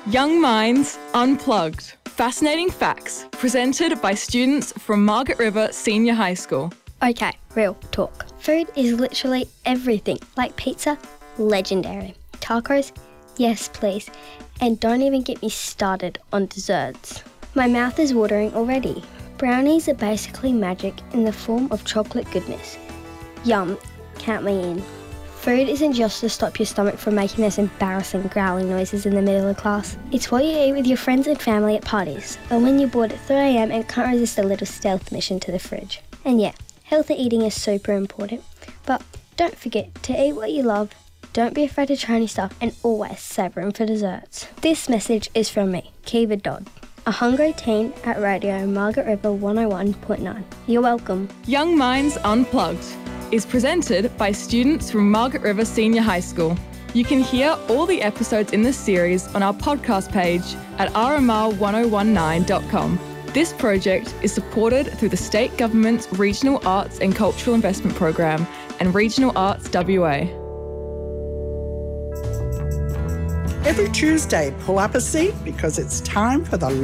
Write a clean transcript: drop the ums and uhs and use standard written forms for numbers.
Young Minds Unplugged. Fascinating facts presented by students from Margaret River Senior High School. Okay, real talk. Food is literally everything. Like pizza, legendary. Tacos, yes please. And don't even get me started on desserts. My mouth is watering already. Brownies are basically magic in the form of chocolate goodness. Yum, count me in. Food isn't just to stop your stomach from making those embarrassing growling noises in the middle of class. It's what you eat with your friends and family at parties, or when you're bored at 3 a.m. and can't resist a little stealth mission to the fridge. And yeah, healthy eating is super important, but don't forget to eat what you love, don't be afraid to try new stuff, and always save room for desserts. This message is from me, Kiva Dodd, a hungry teen at Radio Margaret River 101.9. You're welcome. Young Minds Unplugged is presented by students from Margaret River Senior High School. You can hear all the episodes in this series on our podcast page at rmr1019.com. This project is supported through the State Government's Regional Arts and Cultural Investment Program and Regional Arts WA. Every Tuesday, pull up a seat because it's time for the